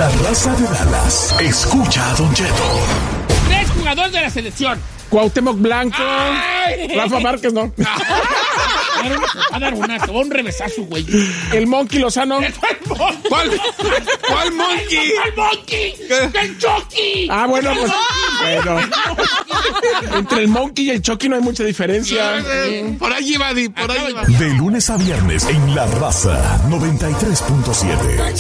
La Raza de Dallas. Escucha a Don Cheto. 3 jugadores de la selección. Cuauhtémoc Blanco. ¡Ay! Rafa Márquez, ¿no? Va a dar te va a un revesazo, güey. El Monkey Lozano. ¿Cuál monkey? ¿Cuál monkey? ¡El Chucky! Ah, bueno, pues. Bueno. Entre el Monkey y el Chucky no hay mucha diferencia. Por ahí va, Di, por ahí va. De lunes a viernes en La Raza 93.7.